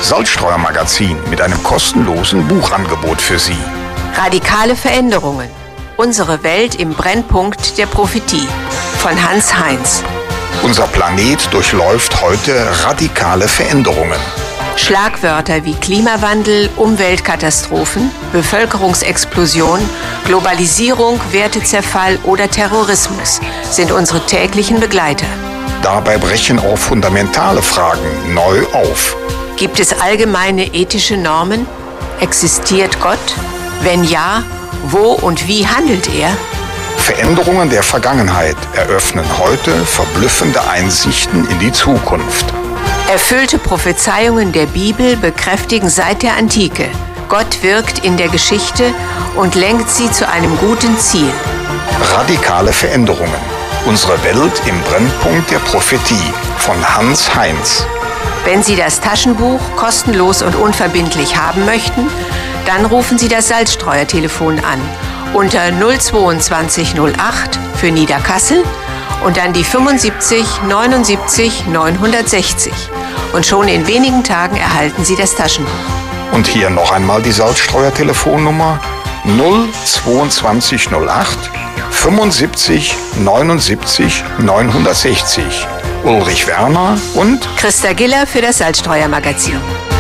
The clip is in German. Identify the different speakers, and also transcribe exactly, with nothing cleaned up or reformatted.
Speaker 1: Salzstreuer-Magazin mit einem kostenlosen Buchangebot für Sie.
Speaker 2: Radikale Veränderungen. Unsere Welt im Brennpunkt der Prophetie von Hans Heinz.
Speaker 1: Unser Planet durchläuft heute radikale Veränderungen.
Speaker 2: Schlagwörter wie Klimawandel, Umweltkatastrophen, Bevölkerungsexplosion, Globalisierung, Wertezerfall oder Terrorismus sind unsere täglichen Begleiter.
Speaker 1: Dabei brechen auch fundamentale Fragen neu auf.
Speaker 2: Gibt es allgemeine ethische Normen? Existiert Gott? Wenn ja, wo und wie handelt er?
Speaker 1: Veränderungen der Vergangenheit eröffnen heute verblüffende Einsichten in die Zukunft.
Speaker 2: Erfüllte Prophezeiungen der Bibel bekräftigen seit der Antike: Gott wirkt in der Geschichte und lenkt sie zu einem guten Ziel.
Speaker 1: Radikale Veränderungen. Unsere Welt im Brennpunkt der Prophetie von Hans Heinz.
Speaker 2: Wenn Sie das Taschenbuch kostenlos und unverbindlich haben möchten, dann rufen Sie das Salzstreuer-Telefon an unter null zweiundzwanzig null acht für Niederkassel und dann die fünfundsiebzig neunundsiebzig neunhundertsechzig. Und schon in wenigen Tagen erhalten Sie das Taschenbuch.
Speaker 1: Und hier noch einmal die Salzstreuer-Telefonnummer null zweiundzwanzig null acht fünfundsiebzig neunundsiebzig neunhundertsechzig. Ulrich Werner und
Speaker 2: Christa Giller für das Salzstreuer-Magazin.